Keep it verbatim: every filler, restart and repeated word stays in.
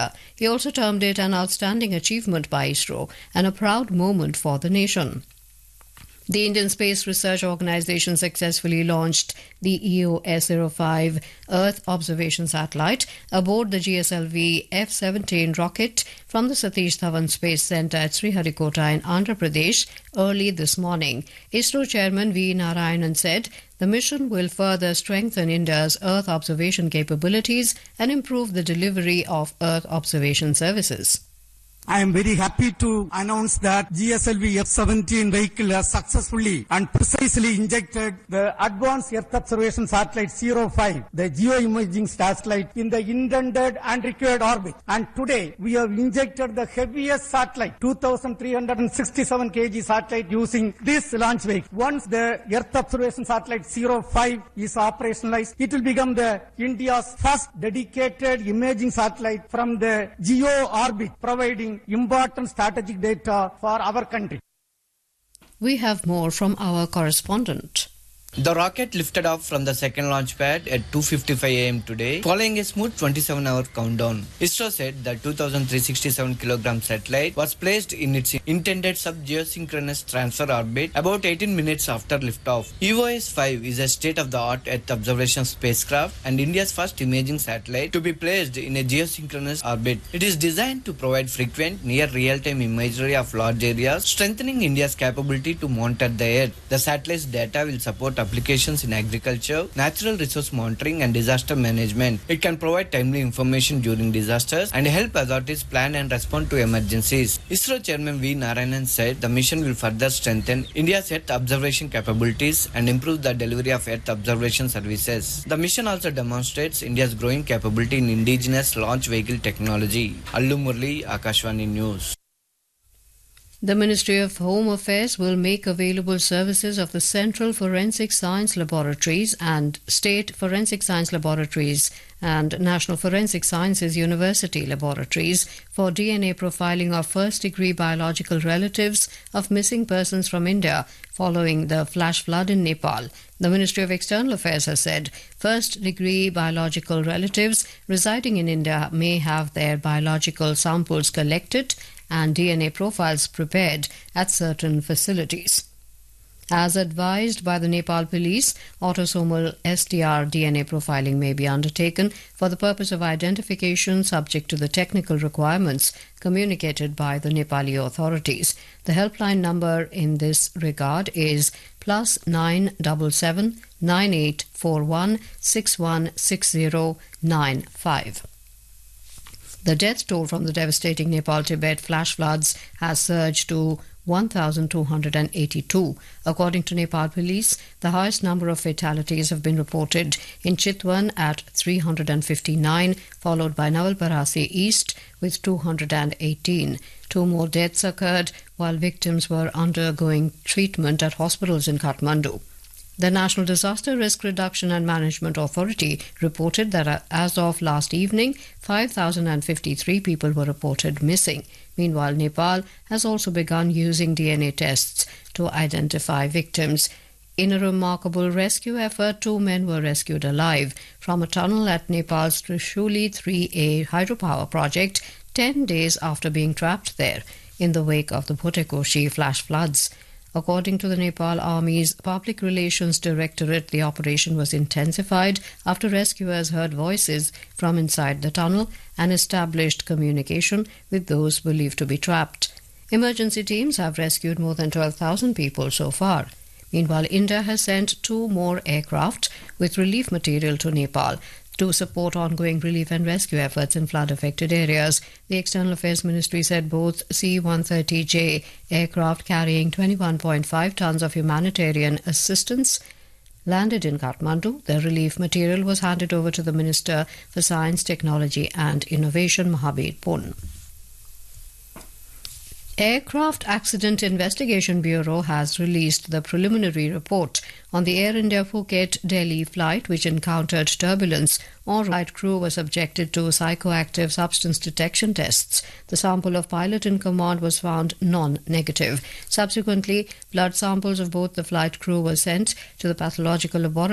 India. He also termed it an outstanding achievement by ISRO and a proud moment for the nation. The Indian Space Research Organisation successfully launched the E O S zero five Earth Observation Satellite aboard the G S L V F seventeen rocket from the Satish Dhawan Space Centre at Sriharikota in Andhra Pradesh early this morning. ISRO Chairman V. Narayanan said the mission will further strengthen India's Earth observation capabilities and improve the delivery of Earth observation services. I am very happy to announce that G S L V F seventeen vehicle has successfully and precisely injected the Advanced Earth Observation Satellite zero five, the geoimaging satellite, in the intended and required orbit. And today we have injected the heaviest satellite, two thousand three hundred sixty-seven kilograms satellite, using this launch vehicle. Once the Earth Observation Satellite zero five is operationalized, it will become the India's first dedicated imaging satellite from the geo orbit, providing important strategic data for our country. We have more from our correspondent. The rocket lifted off from the second launch pad at two fifty-five a m today, following a smooth twenty-seven hour countdown. ISRO said the two thousand three hundred sixty-seven kilogram satellite was placed in its intended sub-geosynchronous transfer orbit about eighteen minutes after liftoff. E O S five is a state-of-the-art Earth observation spacecraft and India's first imaging satellite to be placed in a geosynchronous orbit. It is designed to provide frequent, near real-time imagery of large areas, strengthening India's capability to monitor the Earth. The satellite's data will support applications in agriculture, natural resource monitoring and disaster management. It can provide timely information during disasters and help authorities plan and respond to emergencies. ISRO Chairman V. Narayanan said the mission will further strengthen India's Earth observation capabilities and improve the delivery of Earth observation services. The mission also demonstrates India's growing capability in indigenous launch vehicle technology. Allu Murli, Akashvani News. The Ministry of Home Affairs will make available services of the Central Forensic Science Laboratories and State Forensic Science Laboratories and National Forensic Sciences University Laboratories for D N A profiling of first-degree biological relatives of missing persons from India following the flash flood in Nepal. The Ministry of External Affairs has said first-degree biological relatives residing in India may have their biological samples collected and D N A profiles prepared at certain facilities. As advised by the Nepal police, autosomal S T R D N A profiling may be undertaken for the purpose of identification subject to the technical requirements communicated by the Nepali authorities. The helpline number in this regard is plus nine seven seven nine eight four one six one six zero nine five. The death toll from the devastating Nepal-Tibet flash floods has surged to one thousand two hundred eighty-two. According to Nepal police, the highest number of fatalities have been reported in Chitwan at three hundred fifty-nine, followed by Nawalparasi East with two hundred eighteen. Two more deaths occurred while victims were undergoing treatment at hospitals in Kathmandu. The National Disaster Risk Reduction and Management Authority reported that as of last evening, five thousand fifty-three people were reported missing. Meanwhile, Nepal has also begun using D N A tests to identify victims. In a remarkable rescue effort, two men were rescued alive from a tunnel at Nepal's Trishuli three A hydropower project ten days after being trapped there in the wake of the Bhutekoshi flash floods. According to the Nepal Army's Public Relations Directorate, the operation was intensified after rescuers heard voices from inside the tunnel and established communication with those believed to be trapped. Emergency teams have rescued more than twelve thousand people so far. Meanwhile, India has sent two more aircraft with relief material to Nepal to support ongoing relief and rescue efforts in flood-affected areas. The External Affairs Ministry said both C one thirty J aircraft carrying twenty-one point five tons of humanitarian assistance landed in Kathmandu. The relief material was handed over to the Minister for Science, Technology and Innovation, Mahabir Pun. Aircraft Accident Investigation Bureau has released the preliminary report on the Air India Phuket-Delhi flight which encountered turbulence. All flight crew were subjected to psychoactive substance detection tests. The sample of pilot in command was found non-negative. Subsequently, blood samples of both the flight crew were sent to the pathological laboratory